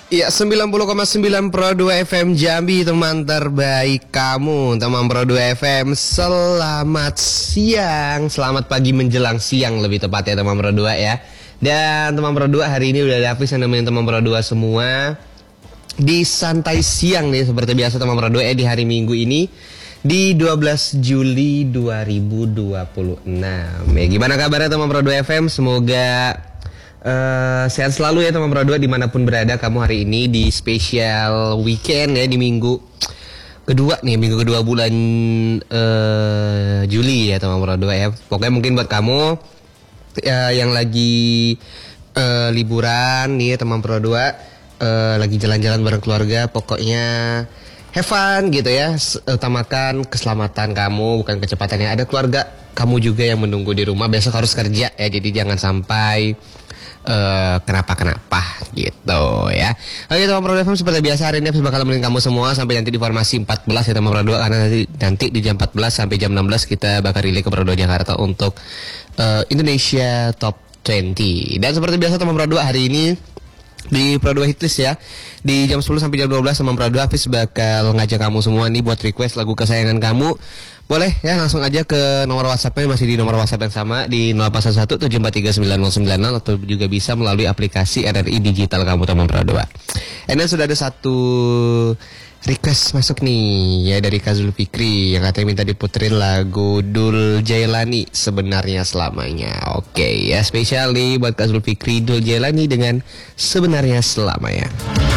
Ya, 90,9 Pro 2 FM Jambi, teman terbaik kamu. Teman Pro 2 FM, selamat siang. Selamat pagi menjelang siang lebih tepat ya teman Pro 2 ya. Dan teman Pro 2 hari ini udah ada Hafiz yang nemenin teman Pro 2 semua di santai siang nih seperti biasa teman Pro 2 ya, di hari Minggu ini di 12 Juli 2026. Ya, gimana kabarnya teman Pro 2 FM? Semoga sehat selalu ya teman Pro 2 dimanapun berada kamu hari ini di spesial weekend ya, di minggu kedua bulan Juli ya teman Pro 2 ya. Pokoknya mungkin buat kamu yang lagi liburan nih ya, teman Pro 2 lagi jalan-jalan bareng keluarga, pokoknya have fun gitu ya. Utamakan keselamatan kamu, bukan kecepatannya. Ada keluarga kamu juga yang menunggu di rumah, besok harus kerja ya, jadi jangan sampai kenapa gitu ya. Oke teman Pro 2 FM, seperti biasa hari ini Hafiz bakal nemenin kamu semua sampai nanti di formasi 14 ya teman Pro 2, karena nanti di jam 14 sampai jam 16 kita bakal relay ke Pro 2 Jakarta untuk Indonesia Top 20. Dan seperti biasa teman Pro 2 hari ini di Pro 2 Hitlist ya, di jam 10 sampai jam 12 teman Pro 2 Hafiz bakal ngajak kamu semua nih buat request lagu kesayangan kamu. Boleh ya, langsung aja ke nomor WhatsApp-nya, masih di nomor WhatsApp yang sama di 081174399090, atau juga bisa melalui aplikasi RRI Digital kamu teman Pro 2. Dan sudah ada satu request masuk nih ya dari Kazul Fikri yang katanya minta diputerin lagu Dul Jailani, Sebenarnya Selamanya. Oke ya, spesial nih buat Kazul Fikri, Dul Jailani dengan Sebenarnya Selamanya.